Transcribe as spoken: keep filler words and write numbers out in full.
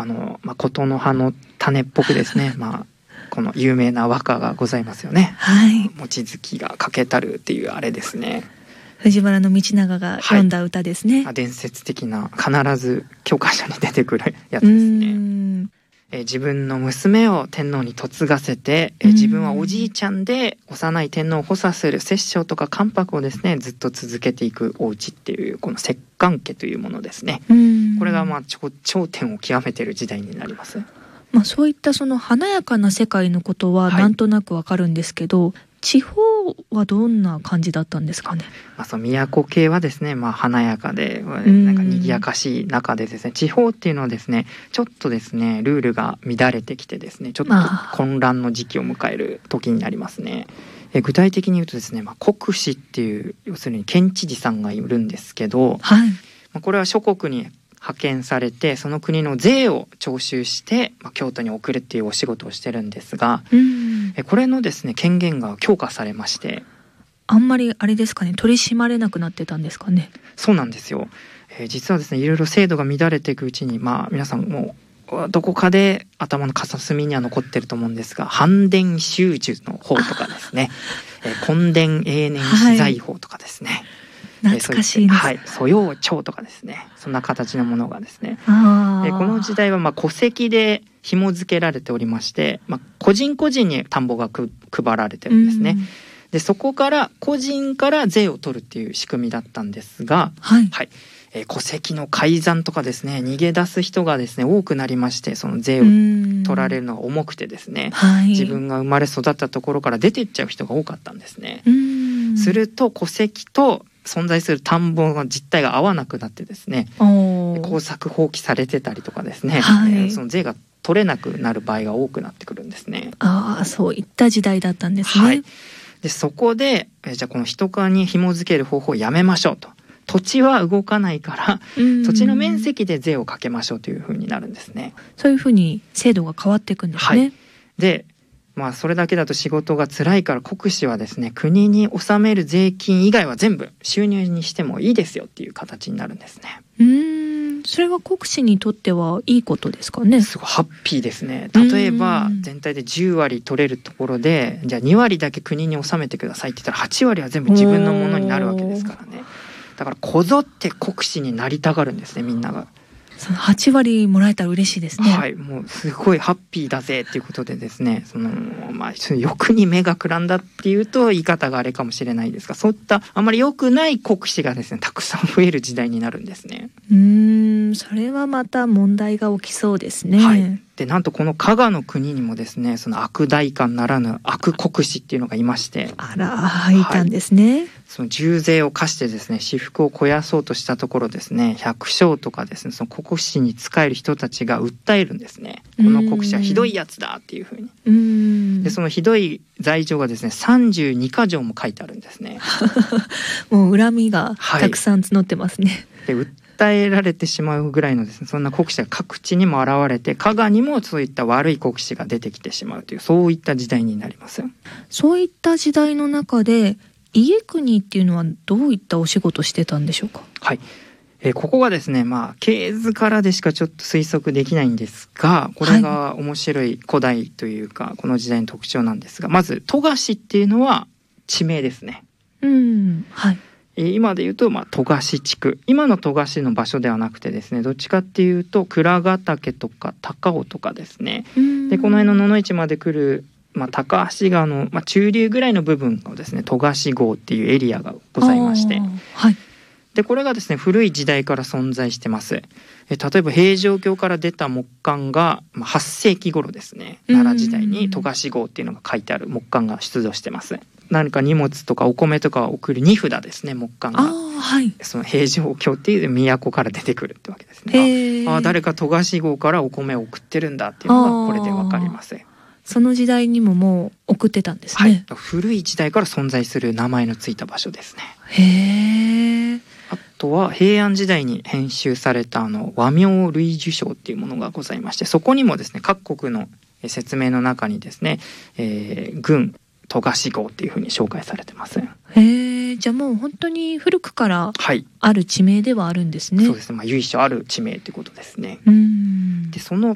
の、まあ、琴の葉の種っぽくですねまあこの有名な和歌がございますよね。 はい。 望月がかけたるっていうあれですね。 藤原道長が読んだ歌ですね。 はい、伝説的な必ず教科書に出てくるやつですね。え自分の娘を天皇に嫁がせて、え自分はおじいちゃんで幼い天皇を補佐する摂政とか関白をですねずっと続けていくお家っていうこの摂関家というものですね。これがまあ頂点を極めている時代になります。 まあ、そういったその華やかな世界のことはなんとなくわかるんですけど、はい、地方はどんな感じだったんですかね。 まあ、その都系はですね、まあ、華やかでなんか賑やかしい中でですね、地方っていうのはですねちょっとですねルールが乱れてきてですねちょっと混乱の時期を迎える時になりますね。え具体的に言うとですね、まあ、国司っていう要するに県知事さんがいるんですけど、はい、まあ、これは諸国に派遣されてその国の税を徴収して、まあ、京都に送るっていうお仕事をしてるんですが、うん、えこれのですね権限が強化されまして、 あんまりあれですかね取り締まれなくなってたんですかね。 そうなんですよ。えー、実はですねいろいろ制度が乱れていくうちに、まあ、皆さんもうどこかで頭の片隅には残ってると思うんですが反伝習受の法とかですね、えー、墾田永年資材法とかですね、 はい、懐かしいです。 はい、素養帳とかですねそんな形のものがですね、あえこの時代はまあ戸籍で紐付けられておりまして、まあ、個人個人に田んぼがく配られてるんですね。でそこから個人から税を取るっていう仕組みだったんですが、はいはいえー、戸籍の改ざんとかですね逃げ出す人がですね多くなりまして、その税を取られるのが重くてですね、はい、自分が生まれ育ったところから出ていっちゃう人が多かったんですね。すると戸籍と存在する田んぼの実態が合わなくなってですね耕作放棄されてたりとかですね、はいえー、その税が取れなくなる場合が多くなってくるんですね。 ああ、そういった時代だったんですね。はい、 でそこでえじゃあこの一皮に紐付ける方法をやめましょうと。土地は動かないから土地の面積で税をかけましょうというふうになるんですね。 そういうふうに制度が変わっていくんですね。はい、 でまあそれだけだと仕事が辛いから国司はですね国に納める税金以外は全部収入にしてもいいですよっていう形になるんですね。 うーんそれは国司にとってはいいことですかね。 すごいハッピーですね。例えば全体でじゅうわり取れるところでじゃあにわりだけ国に納めてくださいって言ったらはちわりは全部自分のものになるわけですからね。だからこぞって国司になりたがるんですねみんなが。 そのはちわりもらえたら嬉しいですね。 はい、もうすごいハッピーだぜっていうことでですねその、まあ、欲に目がくらんだっていうと言い方があれかもしれないですが、そういったあまり良くない国司がですねたくさん増える時代になるんですね。 うーんそれはまた問題が起きそうですね。はい、 でなんとこの加賀の国にもですねその悪代官ならぬ悪国司っていうのがいまして、 あらいたんですね。はい、 その重税を課してですね私腹を肥やそうとしたところですね百姓とかですねその国司に仕える人たちが訴えるんですね。この国司はひどいやつだっていうふうに。うーんでそのひどい罪状がですねさんじゅうにかじょうも書いてあるんですね。 もう恨みがたくさん募ってますね。 はい、で訴えられてしまうぐらいのですねそんな国司が各地にも現れて加賀にもそういった悪い国司が出てきてしまうというそういった時代になります。 そういった時代の中で家国っていうのはどういったお仕事してたんでしょうか。 はい、えー、ここがですねまあ系図からでしかちょっと推測できないんですが、これが面白い古代というか、はい、この時代の特徴なんですが、まず戸賀っていうのは地名ですね。うんはい、えー、今で言うとまあ戸賀地区、今の戸賀の場所ではなくてですねどっちかっていうと倉ヶ岳とか高尾とかですね。でこの辺の野々市まで来るまあ、高橋川の、まあ、中流ぐらいの部分をですね戸賀郷っていうエリアがございまして、はい、でこれがですね古い時代から存在してます。え例えば平城京から出た木簡が、まあ、はっせいき頃ですね奈良時代に戸賀郷っていうのが書いてある木簡が出土してます。何か荷物とかお米とかを送る荷札ですね木簡が、はい、その平城京っていう都から出てくるってわけですね。ああ誰か戸賀郷からお米を送ってるんだっていうのがこれでわかります。 その時代にももう送ってたんですね。 はい、古い時代から存在する名前のついた場所ですね。 へー。 あとは平安時代に編集されたあの和名類受章っていうものがございまして、そこにもですね各国の説明の中にですね、えー、軍戸賀郷っていうふうに紹介されてます。 へー。じゃあもう本当に古くからある地名ではあるんですね。 はい、そうですね、まあ、由緒ある地名ということですね。 うんでその